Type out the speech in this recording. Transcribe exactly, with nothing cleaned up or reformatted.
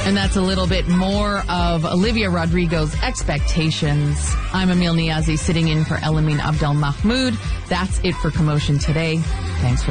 And that's a little bit more of Olivia Rodrigo's Expectations. I'm Emil Niazi sitting in for Elamine Abdel Mahmoud. That's it for Commotion today. Thanks for